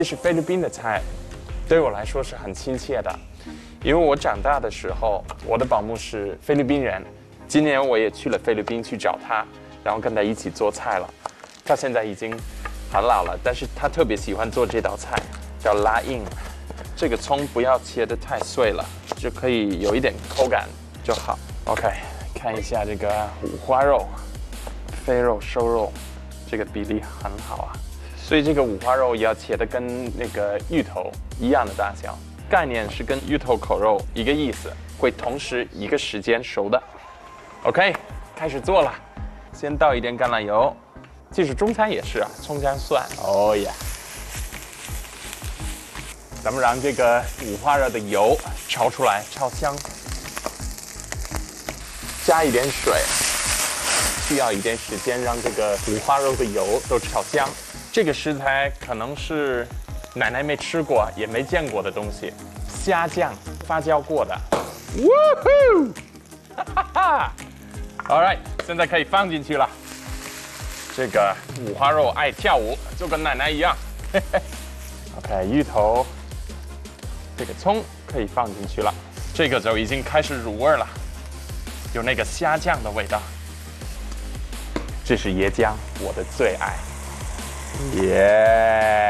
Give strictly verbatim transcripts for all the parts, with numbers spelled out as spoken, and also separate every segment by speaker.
Speaker 1: 这是菲律宾的菜，对我来说是很亲切的，因为我长大的时候，我的保姆是菲律宾人，今年我也去了菲律宾去找他，然后跟他一起做菜了。他现在已经很老了，但是他特别喜欢做这道菜，叫拉印。这个葱不要切得太碎了，就可以有一点口感就好。OK， 看一下这个五花肉、肥肉、瘦肉，这个比例很好啊。所以这个五花肉也要切得跟那个芋头一样的大小，概念是跟芋头口肉一个意思，会同时一个时间熟的。OK， 开始做了，先倒一点橄榄油，即使中餐也是啊，葱姜蒜。哦耶！咱们让这个五花肉的油炒出来，炒香，加一点水，需要一点时间让这个五花肉的油都炒香。这个食材可能是奶奶没吃过也没见过的东西，虾酱发酵过的。Woohoo！ 哈哈哈 ！All right， 现在可以放进去了。这个五花肉爱跳舞，就跟奶奶一样。OK， 芋头，这个葱可以放进去了，这个就已经开始入味了，有那个虾酱的味道。这是椰浆，我的最爱。耶、yeah ，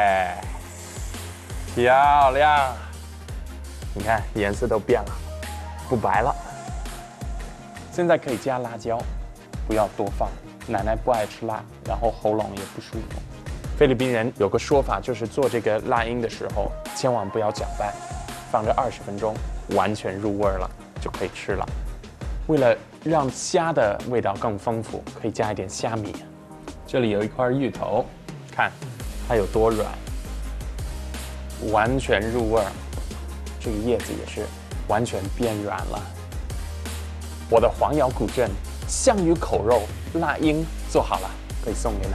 Speaker 1: 漂亮！你看颜色都变了，不白了。现在可以加辣椒，不要多放。奶奶不爱吃辣，然后喉咙也不舒服。菲律宾人有个说法，就是做这个辣音的时候，千万不要搅拌，放着二十分钟，完全入味了就可以吃了。为了让虾的味道更丰富，可以加一点虾米。这里有一块芋头。看它有多软，完全入味儿。这个叶子也是完全变软了。我的黄瑶古镇香鱼口肉辣鹰做好了，可以送给奶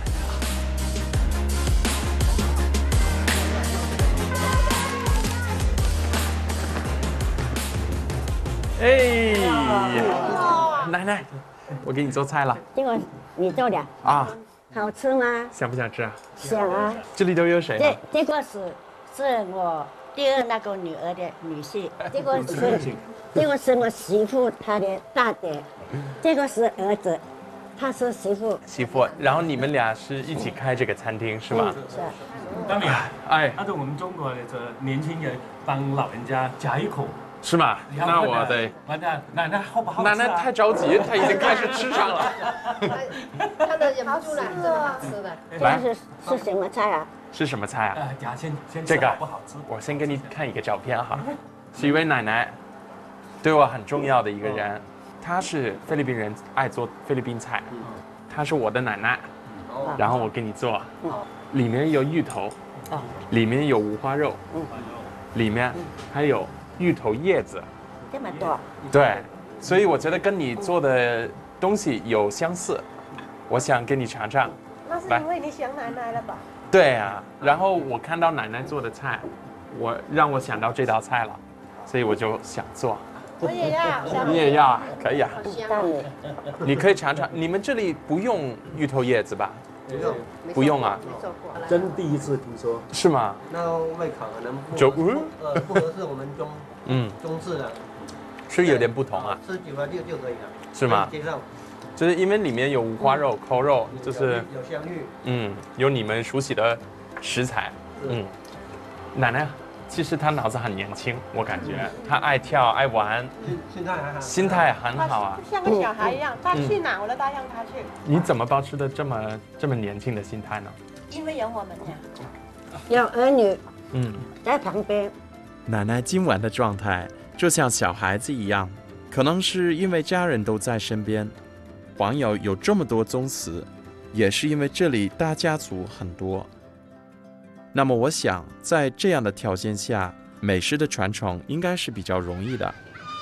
Speaker 1: 奶了。哎，奶奶，我给你做菜了。
Speaker 2: 这个你做的
Speaker 1: 啊？
Speaker 2: 好吃吗？
Speaker 1: 想不想吃啊？
Speaker 2: 想啊！
Speaker 1: 这里都有谁？
Speaker 2: 这这个是是我第二那个女儿的女婿，这个是这个是我媳妇她的大姐，这个是儿子，他是媳妇。
Speaker 1: 媳妇，然后你们俩是一起开这个餐厅是吗？
Speaker 2: 嗯、是。
Speaker 3: 当年，
Speaker 1: 哎，
Speaker 3: 按照我们中国的这年轻人帮老人家夹一口。
Speaker 1: 是吗？那我得。
Speaker 3: 完蛋，奶奶好不好吃、啊？
Speaker 1: 奶奶太着急，她已经开始吃上了。
Speaker 4: 她的忍不住了，真的好吃的。
Speaker 2: 这是是什么菜啊？
Speaker 1: 是什么菜啊？
Speaker 3: 呃，夹先先
Speaker 1: 这个
Speaker 3: 好不好吃？
Speaker 1: 我先给你看一个照片哈，是一位奶奶，对我很重要的一个人。她是菲律宾人，爱做菲律宾菜。她是我的奶奶，然后我给你做，里面有芋头，里面有五花肉，里面还有。芋头叶子，
Speaker 2: 这么多，
Speaker 1: 对，所以我觉得跟你做的东西有相似，我想给你尝尝。
Speaker 4: 那是因为你想奶奶了吧？
Speaker 1: 对啊，然后我看到奶奶做的菜，我让我想到这道菜了，所以我就想做。
Speaker 4: 我也要，
Speaker 1: 你也要啊？可以啊。
Speaker 2: 你
Speaker 1: 你可以尝尝，你们这里不用芋头叶子吧？
Speaker 5: 不用，
Speaker 1: 不用啊，
Speaker 4: 没做过，
Speaker 5: 真第一次听说。
Speaker 1: 是吗？
Speaker 5: 那味考可能不
Speaker 1: 就
Speaker 5: 呃不合适我们中
Speaker 1: 嗯
Speaker 5: 中式的，
Speaker 1: 是有点不同啊。
Speaker 5: 吃久了就就可以了。
Speaker 1: 是吗？
Speaker 5: 接受。
Speaker 1: 就是因为里面有五花肉、扣肉，就是
Speaker 5: 有香芋，
Speaker 1: 嗯，有你们熟悉的食材，嗯。奶奶其实她脑子很年轻，我感觉她爱跳爱玩，
Speaker 5: 心态还好，
Speaker 1: 心态很好啊。
Speaker 4: 像个小孩一样，他去哪我都带上他去。
Speaker 1: 你怎么保持的这么这么年轻的心态呢？
Speaker 4: 因为有我们呀。
Speaker 2: 有儿女
Speaker 1: 嗯
Speaker 2: 在旁边。
Speaker 6: 奶奶今晚的状态就像小孩子一样，可能是因为家人都在身边。网友有这么多宗祠，也是因为这里大家族很多。那么我想，在这样的条件下，美食的传承应该是比较容易的。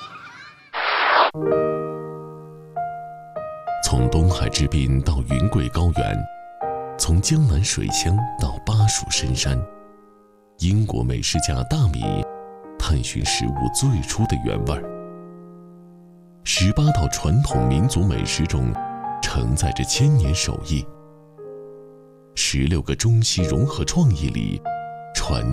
Speaker 7: 从东海之滨到云贵高原，从江南水乡到巴蜀深山，英国美食家大米探寻食物最初的原味儿。十八道传统民族美食中，承载着千年手艺。十六个中西融合创意里， 传